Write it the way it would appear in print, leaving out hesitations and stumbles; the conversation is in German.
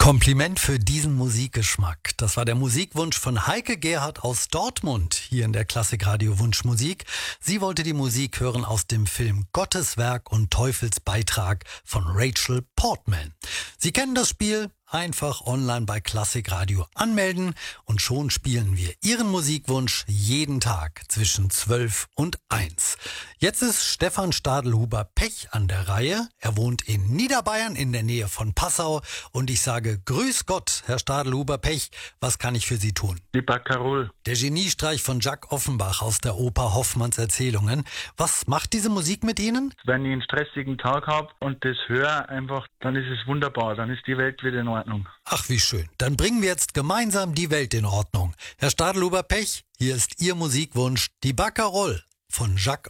Kompliment für diesen Musikgeschmack. Das war der Musikwunsch von Heike Gerhardt aus Dortmund, hier in der Klassikradio Wunschmusik. Sie wollte die Musik hören aus dem Film Gottes Werk und Teufelsbeitrag von Rachel Portman. Sie kennen das Spiel? Einfach online bei Klassikradio anmelden und schon spielen wir Ihren Musikwunsch jeden Tag zwischen 12 und 1. Jetzt ist Stefan Stadelhuber-Pech an der Reihe. Er wohnt in Niederbayern in der Nähe von Passau und ich sage Grüß Gott, Herr Stadelhuber-Pech, was kann ich für Sie tun? Die Baccarol. Der Geniestreich von Jacques Offenbach aus der Oper Hoffmanns Erzählungen. Was macht diese Musik mit Ihnen? Wenn ich einen stressigen Tag habe und das höre einfach, dann ist es wunderbar, dann ist die Welt wieder in Ordnung. Ach, wie schön. Dann bringen wir jetzt gemeinsam die Welt in Ordnung. Herr Stadelhuber-Pech, hier ist Ihr Musikwunsch, die Baccarol von Jacques